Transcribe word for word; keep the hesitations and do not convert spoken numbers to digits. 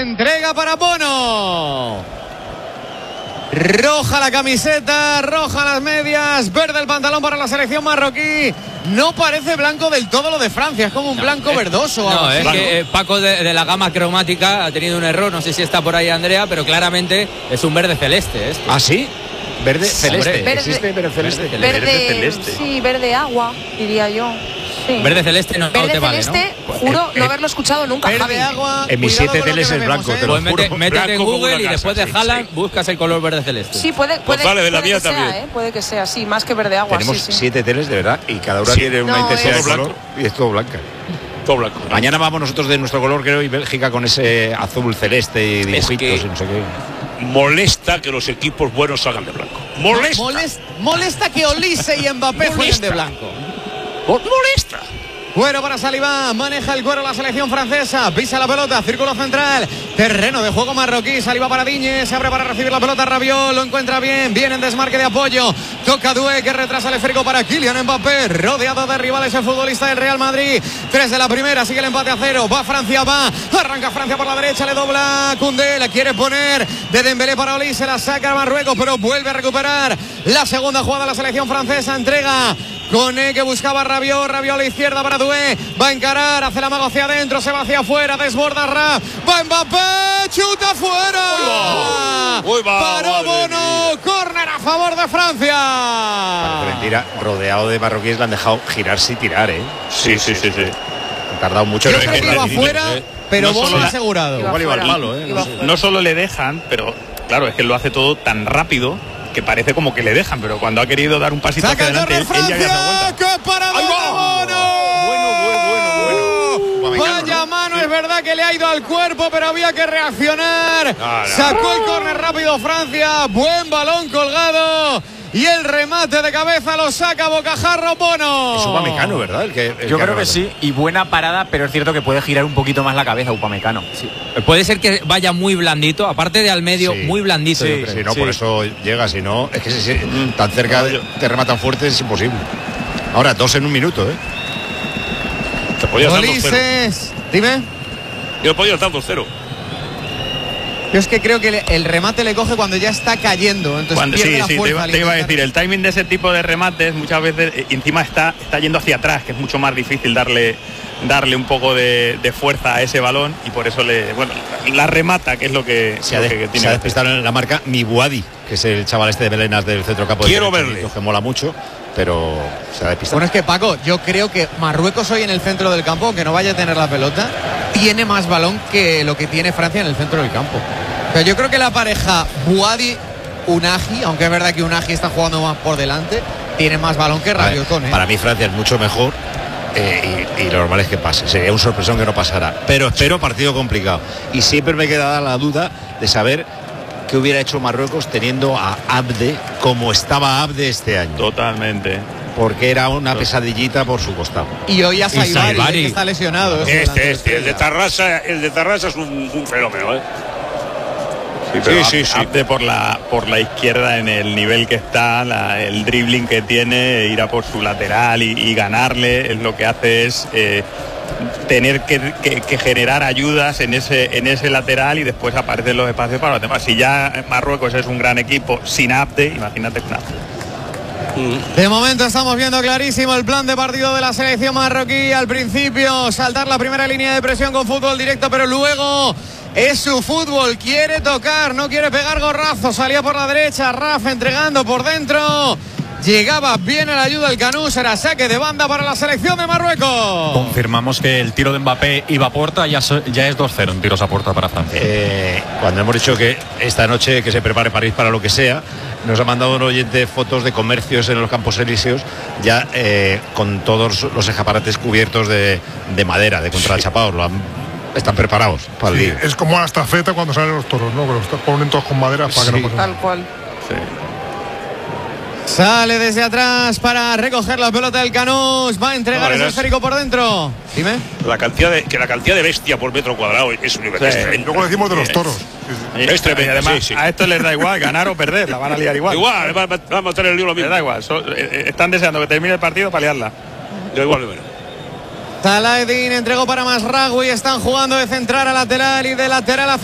entrega para Bono. Roja la camiseta, roja las medias, verde el pantalón para la selección marroquí. No parece blanco del todo lo de Francia, es como un no, blanco es, verdoso. No, es así. que eh, Paco de, de la gama cromática ha tenido un error, no sé si está por ahí Andrea, pero claramente es un verde celeste. Este. ¿Ah, sí? Verde celeste. Verde, ¿Existe verde celeste? Verde, verde celeste. Sí, verde agua, diría yo. Sí. Verde celeste no, verde no te vale, celeste, ¿no? juro eh, no haberlo escuchado nunca, verde Javi. agua. En mis siete teles es blanco, ¿eh? te lo Pues juro. mete, métete en Google y casa, después de sí, Haaland sí. buscas el color verde celeste. Sí, puede, puede, Pues vale, de la puede mía que sea, también. ¿eh? Puede que sea, sí, más que verde agua. Tenemos sí, sí. siete teles de verdad y cada una Sí. tiene una No, intensidad es- de color y es todo blanca. Todo blanco. Mañana vamos nosotros de nuestro color, creo, y Bélgica con ese azul celeste y dibujitos que- y no sé qué. Molesta que los equipos buenos salgan de blanco. Molesta. Molesta, molesta que Olise y Mbappé jueguen de blanco. Molesta. Cuero para Saliba, maneja el cuero la selección francesa, pisa la pelota, círculo central, terreno de juego marroquí, Saliba para Diñe, se abre para recibir la pelota Rabiot, lo encuentra bien, viene en desmarque de apoyo, toca Doué que retrasa el esférico para Kylian Mbappé, rodeado de rivales el futbolista del Real Madrid, tres de la primera, sigue el empate a cero, va Francia, va, arranca Francia por la derecha, le dobla Koundé, la quiere poner de Dembélé para Olise, se la saca a Marruecos, pero vuelve a recuperar la segunda jugada de la selección francesa, entrega Koné que buscaba Rabiot, Rabiot a la izquierda para Doué, va a encarar, hace la mago hacia adentro, se va hacia afuera, desborda Ra, va Mbappé, chuta fuera, Uy, va, paró Bono, córner a favor de Francia. Parece mentira, rodeado de marroquíes le han dejado girarse y tirar, ¿eh? Sí, sí, sí, sí. Han tardado mucho. Yo en creo que iba afuera, pero No Bono solo la- asegurado. Iba Igual iba al fuera. palo, ¿eh? Iba No sé. fuera. No solo le dejan, pero claro, es que lo hace todo tan rápido que parece como que le dejan, pero cuando ha querido dar un pasito Saca hacia el adelante, córner él, él ya había dado Francia, vuelta. que parada ¡Ahí de va! Bono. Bueno, bueno, bueno, bueno. Vaya mano, es verdad que le ha ido al cuerpo, pero había que reaccionar. No, no. Sacó el córner rápido Francia, buen balón colgado. Y el remate de cabeza lo saca bocajarro Bono. Es Upamecano, ¿verdad? El que, el Yo que creo ha- que sí, y buena parada, pero es cierto que puede girar un poquito más la cabeza Upamecano. Sí. Puede ser que vaya muy blandito, aparte de al medio, Sí. muy blandito. Sí, yo creo. sí, no, Sí. por eso llega, si no, es que si, si- tan cerca de- te rematan fuerte es imposible. Ahora, dos en un minuto, ¿eh? Te podías dar dos cero. Ulises, dime. Yo podía dar dos cero. Yo es que creo que le- el remate le coge cuando ya está cayendo. Entonces Cuando- pierde sí, la sí, te fuerza iba, al te iba a intentar- decir, el timing de ese tipo de remates muchas veces eh, encima está, está yendo hacia atrás, que es mucho más difícil darle darle un poco de, de fuerza a ese balón y por eso le bueno la remata, que es lo que, Se ha, lo de- que se tiene ha que hacer. despistado en la marca Mibuadi, que es el chaval este de Belenas del centro campo. Quiero de verle. Que mola mucho, pero se ha despistado. Bueno, es que Paco, yo creo que Marruecos hoy en el centro del campo, aunque no vaya a tener la pelota, tiene más balón que lo que tiene Francia en el centro del campo. O sea, yo creo que la pareja Buadi-Unagi, aunque es verdad que Unagi está jugando más por delante, tiene más balón que A ver, Rabiot, ¿eh? Para mí Francia es mucho mejor eh, y, y lo normal es que pase. Sería un sorpresón que no pasara. Pero espero partido complicado. Y siempre me queda la duda de saber qué hubiera hecho Marruecos teniendo a Abde como estaba Abde este año. Totalmente. Porque era una pesadillita por su costado. Y hoy a Saibari, Saibari. que está lesionado. es Este, delantero este, el de estrella. Tarrasa, el de Tarrasa es un, un fenómeno, ¿eh? Sí, pero Sí, sí, sí. Abde por la por la izquierda en el nivel que está, la- el dribbling que tiene, ir a por su lateral y, y ganarle, es lo que hace es eh, tener que, que- que generar ayudas en ese en ese lateral y después aparecen los espacios para los demás. Si ya Marruecos es un gran equipo sin Abde, imagínate con Abde. De momento estamos viendo clarísimo el plan de partido de la selección marroquí. Al principio saltar la primera línea de presión con fútbol directo, pero luego es su fútbol, quiere tocar, no quiere pegar gorrazo. Salía por la derecha, Raf entregando por dentro. Llegaba bien a la ayuda el Canú, será saque de banda para la selección de Marruecos. Confirmamos que el tiro de Mbappé iba a puerta, ya, so- ya es dos cero en tiros a puerta para Francia. Eh, cuando hemos dicho que esta noche que se prepare París para lo que sea, nos ha mandado un oyente fotos de comercios en los Campos Elíseos ya eh, con todos los escaparates cubiertos de, de madera, de contrachapados. Lo han- están preparados para el Sí, día. es como la estafeta cuando salen los toros, ¿no? Que los ponen todos con madera para que Sí. no pase nada. Tal cual. Sale desde atrás para recoger la pelota del Canús. Va a entregar No, ese verás. esférico por dentro. Dime. La cantidad de, que la cantidad de bestia por metro cuadrado es universal. Sí. Es tremendo. Luego decimos de los toros. Sí, sí. Es tremendo, Y además, sí, sí. a esto les da igual ganar o perder, la van a liar igual. Igual, va, va- va a matar el lío lo Les mismo. da igual, so- eh, eh, están deseando que termine el partido para liarla. Da igual, bueno. Talaedin entregó para Masragui. Están jugando de central a lateral y de lateral a